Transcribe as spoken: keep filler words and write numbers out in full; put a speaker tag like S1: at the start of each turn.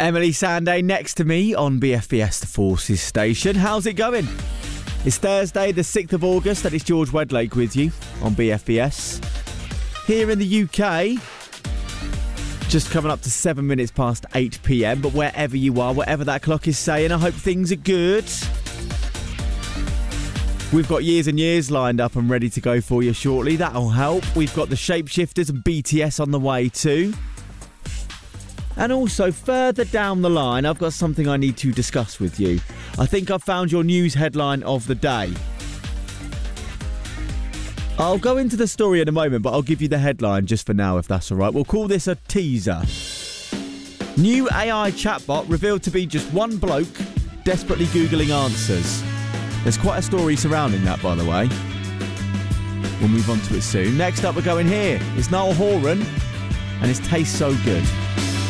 S1: Emily Sandé next to me on B F B S The Forces station. How's it going? It's Thursday, the sixth of August, and it's George Wedlake with you on B F B S. Here in the U K, just coming up to seven minutes past eight p.m, but wherever you are, whatever that clock is saying, I hope things are good. We've got Years and Years lined up and ready to go for you shortly. That'll help. We've got the Shapeshifters and B T S on the way too. And also, further down the line, I've got something I need to discuss with you. I think I've found your news headline of the day. I'll go into the story in a moment, but I'll give you the headline just for now, if that's all right. We'll call this a teaser. New A I chatbot revealed to be just one bloke desperately Googling answers. There's quite a story surrounding that, by the way. We'll move on to it soon. Next up, we're going here. It's Niall Horan, and his Taste So Good.